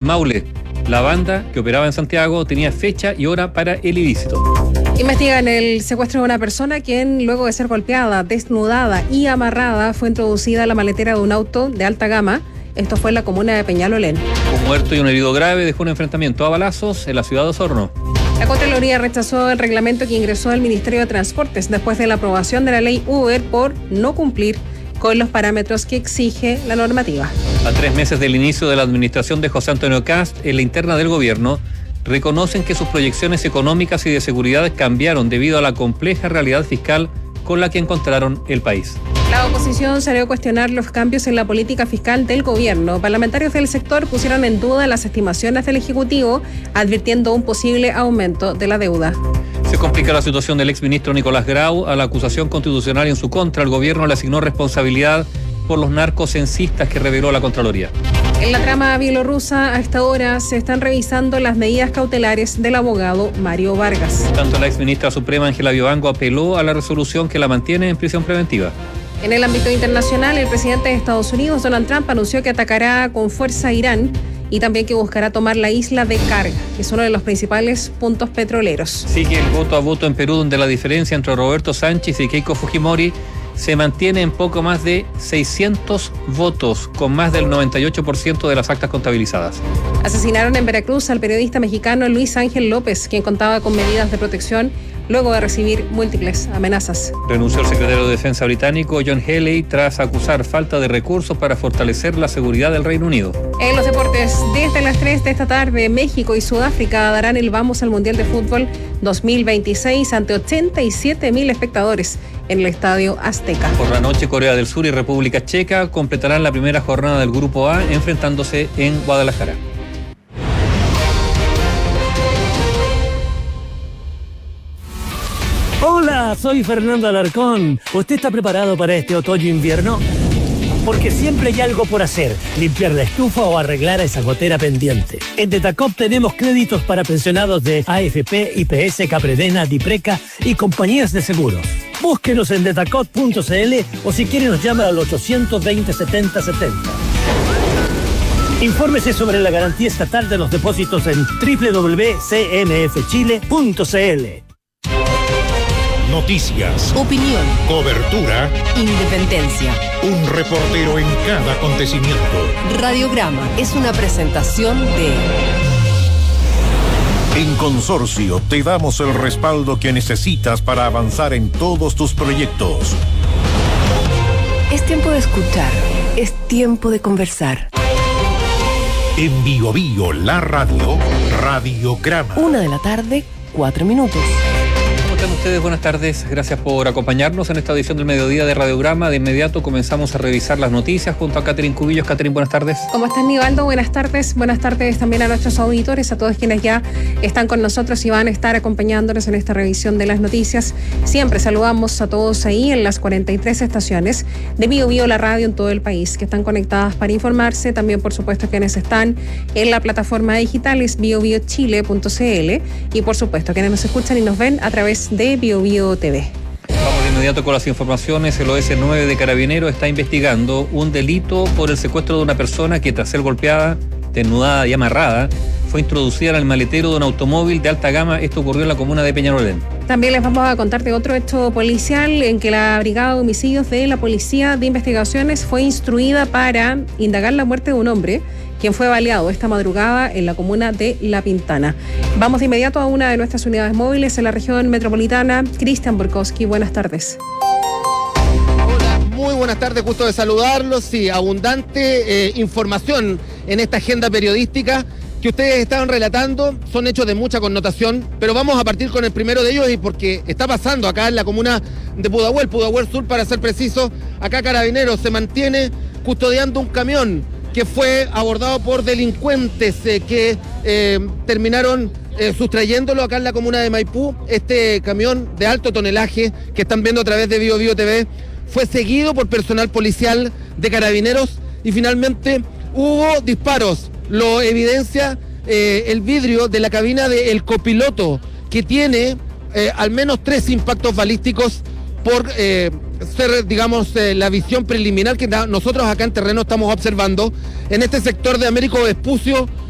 Maule. La banda que operaba en Santiago tenía fecha y hora para el ilícito. Investigan el secuestro de una persona quien, luego de ser golpeada, desnudada y amarrada, fue introducida a la maletera de un auto de alta gama. Esto fue en la comuna de Peñalolén. Un muerto y un herido grave dejó un enfrentamiento a balazos en la ciudad de Osorno. La Contraloría rechazó el reglamento que ingresó al Ministerio de Transportes después de la aprobación de la ley Uber por no cumplir con los parámetros que exige la normativa. A 3 meses del inicio de la administración de José Antonio Kast, en la interna del gobierno, reconocen que sus proyecciones económicas y de seguridad cambiaron debido a la compleja realidad fiscal con la que encontraron el país. La oposición salió a cuestionar los cambios en la política fiscal del gobierno. Parlamentarios del sector pusieron en duda las estimaciones del Ejecutivo, advirtiendo un posible aumento de la deuda. Se complica la situación del exministro Nicolás Grau. A la acusación constitucional en su contra, el gobierno le asignó responsabilidad por los narcocensistas que reveló la Contraloría. En la trama bielorrusa, a esta hora se están revisando las medidas cautelares del abogado Mario Vargas. Tanto la exministra suprema Ángela Biobanco apeló a la resolución que la mantiene en prisión preventiva. En el ámbito internacional, el presidente de Estados Unidos, Donald Trump, anunció que atacará con fuerza a Irán y también que buscará tomar la isla de Karga, que es uno de los principales puntos petroleros. Sigue el voto a voto en Perú, donde la diferencia entre Roberto Sánchez y Keiko Fujimori se mantiene en poco más de 600 votos, con más del 98% de las actas contabilizadas. Asesinaron en Veracruz al periodista mexicano Luis Ángel López, quien contaba con medidas de protección luego de recibir múltiples amenazas. Renunció el secretario de Defensa británico John Healey tras acusar falta de recursos para fortalecer la seguridad del Reino Unido. En los deportes, desde las 3 de esta tarde, México y Sudáfrica darán el vamos al Mundial de Fútbol 2026 ante 87.000 espectadores en el Estadio Azteca. Por la noche, Corea del Sur y República Checa completarán la primera jornada del Grupo A, enfrentándose en Guadalajara. Hola, soy Fernando Alarcón. ¿Usted está preparado para este otoño-invierno? Porque siempre hay algo por hacer, limpiar la estufa o arreglar esa gotera pendiente. En Detacop tenemos créditos para pensionados de AFP, IPS, Capredena, Dipreca y compañías de seguros. Búsquenos en detacop.cl o si quiere nos llama al 820 70 70. Infórmese sobre la garantía estatal de los depósitos en www.cmfchile.cl. Noticias, opinión, cobertura, independencia. un reportero en cada acontecimiento. Radiograma es una presentación de... En Consorcio te damos el respaldo que necesitas para avanzar en todos tus proyectos. Es tiempo de escuchar, es tiempo de conversar. En Bio Bio, la radio, Radiograma. 1:00 4 minutos. ¿Cómo están ustedes? Buenas tardes. Gracias por acompañarnos en esta edición del mediodía de Radiograma. De inmediato comenzamos a revisar las noticias junto a Catherine Cubillos. Catherine, buenas tardes. ¿Cómo estás, Nivaldo? Buenas tardes. Buenas tardes también a nuestros auditores, a todos quienes ya están con nosotros y van a estar acompañándonos en esta revisión de las noticias. Siempre saludamos a todos ahí en las 43 estaciones de Bio Bio, la radio en todo el país, que están conectadas para informarse. También, por supuesto, quienes están en la plataforma digital es biobiochile.cl y, por supuesto, quienes nos escuchan y nos ven a través de Bio Bio TV. Vamos de inmediato con las informaciones. El OS9 de Carabineros está investigando un delito por el secuestro de una persona que, tras ser golpeada, desnudada y amarrada, fue introducida en el maletero de un automóvil de alta gama. Esto ocurrió en la comuna de Peñalolén. También les vamos a contar de otro hecho policial en que la Brigada de Homicidios de la Policía de Investigaciones fue instruida para indagar la muerte de un hombre quien fue baleado esta madrugada en la comuna de La Pintana. Vamos de inmediato a una de nuestras unidades móviles en la región metropolitana. Cristian Borkowski, buenas tardes. Hola, muy buenas tardes, gusto de saludarlos. Sí, abundante información en esta agenda periodística que ustedes estaban relatando. Son hechos de mucha connotación, pero vamos a partir con el primero de ellos y porque está pasando acá en la comuna de Pudahuel Sur para ser preciso. Acá Carabineros se mantiene custodiando un camión que fue abordado por delincuentes que terminaron sustrayéndolo acá en la comuna de Maipú. Este camión de alto tonelaje que están viendo a través de Bio Bio TV fue seguido por personal policial de Carabineros y finalmente hubo disparos. Lo evidencia el vidrio de la cabina del copiloto, que tiene al menos 3 impactos balísticos por ser, digamos, la visión preliminar que nosotros acá en terreno estamos observando en este sector de Américo Vespucio